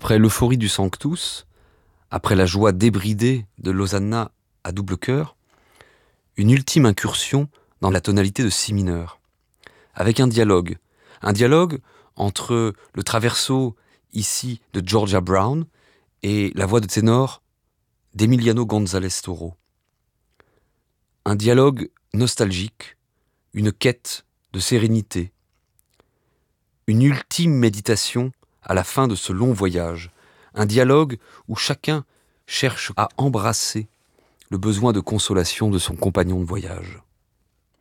Après l'euphorie du Sanctus, après la joie débridée de l'Hosanna à double cœur, une ultime incursion dans la tonalité de si mineur, avec un dialogue entre le traverso ici de Georgia Brown et la voix de ténor d'Emiliano González Toro. Un dialogue nostalgique, une quête de sérénité, une ultime méditation à la fin de ce long voyage, un dialogue où chacun cherche à embrasser le besoin de consolation de son compagnon de voyage.